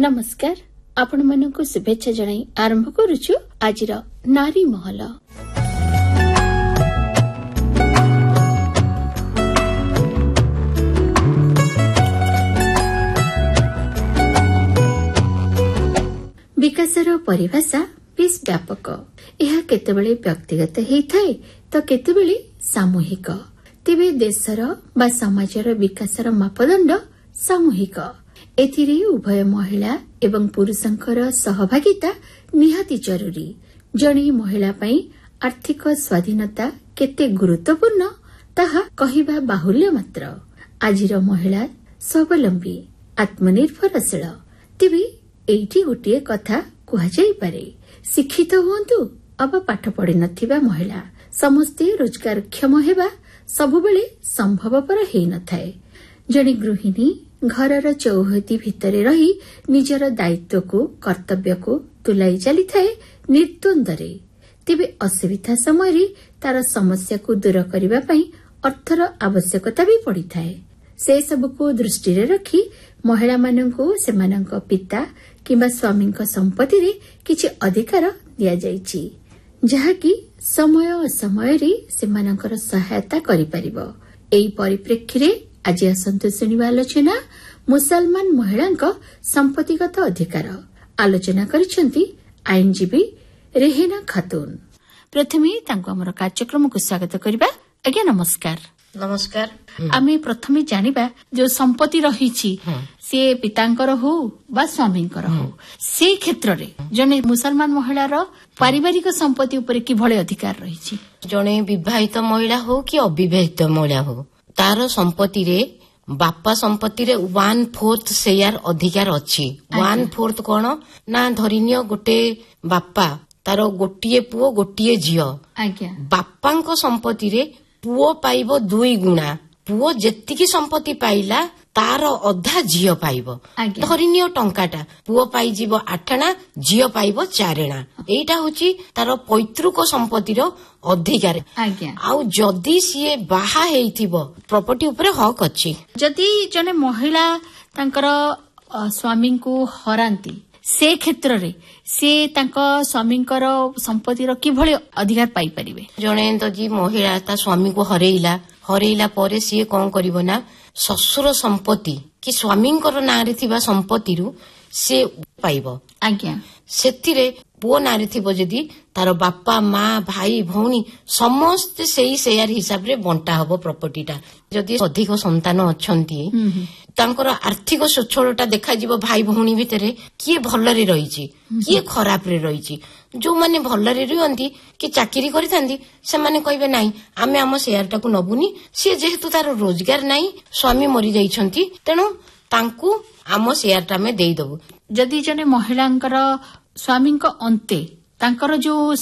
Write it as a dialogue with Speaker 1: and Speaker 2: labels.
Speaker 1: नमस्कार आपण मानक शुभेच्छा जणाई आरंभ करुछु आजिर नारी महल। विकासर परिभाषा बेस व्यापक। यह केतेबेले व्यक्तिगत हेइथाय तो केतेबेले सामूहिक। तेबे देशर बा समाजर विकासर मापदंड सामूहिक। एथिरे उभय महिला एवं पुरुषंकर सहभागिता निहाती जरूरी। जणे महिला पई आर्थिक स्वाधीनता केते गुरुत्वपूर्ण ताहा कहिबा बाहुल्य मात्र। आजिर महिला स्वावलंबी आत्मनिर्भरशील। तेबे एइठी गोटिए कथा कुहा जाई पारे, शिक्षित हुअन्तु अब पाठ पढ़ी नथिबा महिला समस्ते रोजगारक्षम हेबा सबुबेले संभवपर हेइ नथाए। जणे गृहिणी घरर चौहदी भितरे रही निजर दायित्व को कर्तव्य को तुलाई चली थाए निर्द्वंद्वरे। तेबे असुविधा समय तार समस्या को दूर करने पई अर्थर आवश्यकता भी पड़ी थाए। से सबको दृष्टि रखी महिला माननकु सेमानंक पिता किंबा स्वामींक संपत्ति रे किछि अधिकार दिया जाइछि, जहाकी समय असमय रे सेमानंकर सहायता करि परिबो। एई परिप्रेक्षी रे आज आसंतु शुणिबा आलोचना मुसलमान महिलांक संपत्तिगत अधिकार। आलोचना करिसेंती आईनजीवी रेहेना खातून। प्रथमे तांको हमर कार्यक्रम को स्वागत करिबा। आज्ञा नमस्कार।
Speaker 2: नमस्कार।
Speaker 1: आमे प्रथमे जानिबा जो संपत्ति रहिछि से पितांकर हो बा स्वामींकर हो, से क्षेत्र रे जने मुसलमान महिलार पारिवारिक संपत्ति ऊपर कि भले अधिकार रहिछि।
Speaker 2: जने विवाहित महिला हो कि अविवाहित महिला हो, तार संपत्ति रे बापा संपत्ति रे 1/4 शेयर अधिकार अछि। 1/4 कोन ना धरिनियो गोटे बापा तार गोटिए पुओ गोटिए झियो। बापांको संपत्ति रे पुओ पाइबो 2 गुणा। पुओ जेतिकी संपत्ति पाइला तार अधा झियो पाइबो। धरिनियो टंकाटा पुओ पाइ जीवो 8 आना, झियो पाइबो 4 आना। एइटा होची तार पैतृक संपत्तिर अधिकार। आउ जदी सिए बाहा हेइथिबो प्रॉपर्टी ऊपर हक अछि।
Speaker 1: जदी जने महिला तांकर स्वामी को हरांती से क्षेत्र रे से तांको स्वामींकर संपत्तिर किभଳି अधिकार पाई परिबे।
Speaker 2: जणे जी महिला ता स्वामी को हरेइला परे सिए कोन करिवो ना ससुर संपत्ति कि स्वामींकर नारे थिबा संपत्ति रु से पाइबो। सेतिरे पुओ नारे थिबो जदी तार बापा माँ भाई भौणी समस्त सेही शेयर हिसाब रे बंटा हबो प्रॉपर्टीटा। जदी अधिक संतान अछंती तांकर आर्थिक सच्छलता देखा जीवो भाई भौणी भितरे किए भलरे रहिछि किए खराब रे रहिछि। जो माने भलरे रहंती कि चाकरी करिथांती से माने कहबे नाही आमे आम शेयरटा को नबुनी। से जेहेतु तार रोजगार नाही, स्वामी मरि जाइछंती, तेनु तांकू आम शेयरटा में देई दबु।
Speaker 1: जदी जने महिलांकर स्वामींक अंते तांकर जो